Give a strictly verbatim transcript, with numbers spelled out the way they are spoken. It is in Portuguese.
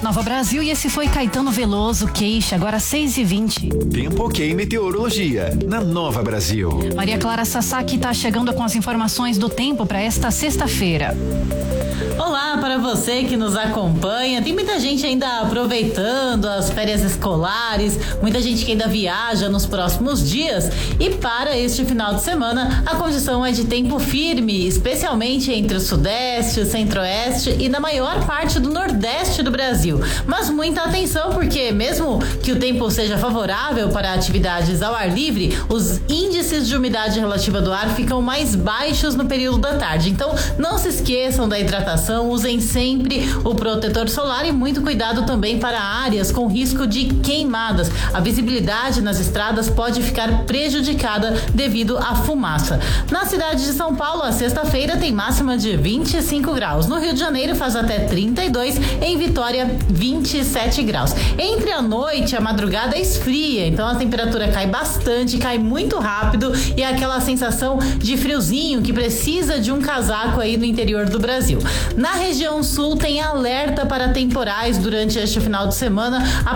Nova Brasil, e esse foi Caetano Veloso, Queixa, agora seis e vinte. Tempo ok, meteorologia, na Nova Brasil. Maria Clara Sasaki está chegando com as informações do tempo para esta sexta-feira. Olá para você que nos acompanha. Tem muita gente ainda aproveitando as férias escolares, muita gente que ainda viaja nos próximos dias, e para este final de semana a condição é de tempo firme, especialmente entre o sudeste, o centro-oeste e na maior parte do nordeste do Brasil. Mas muita atenção, porque mesmo que o tempo seja favorável para atividades ao ar livre, os índices de umidade relativa do ar ficam mais baixos no período da tarde. Então não se esqueçam da hidratação, usem sempre o protetor solar e muito cuidado também para áreas com risco de queimadas. A visibilidade nas estradas pode ficar prejudicada devido à fumaça. Na cidade de São Paulo, a sexta-feira tem máxima de vinte e cinco graus. No Rio de Janeiro faz até trinta e dois, em Vitória vinte e sete graus. Entre a noite e a madrugada esfria, então a temperatura cai bastante, cai muito rápido, e é aquela sensação de friozinho que precisa de um casaco aí no interior do Brasil. Na região sul tem alerta para temporais durante este final de semana. A